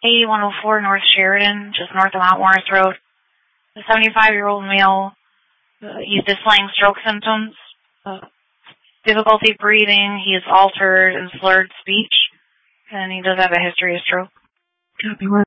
8104 North Sheridan, just north of Mount Morris Road. A 75-year-old male. He's displaying stroke symptoms, difficulty breathing. He is altered and slurred speech, and he does have a history of stroke. Copy.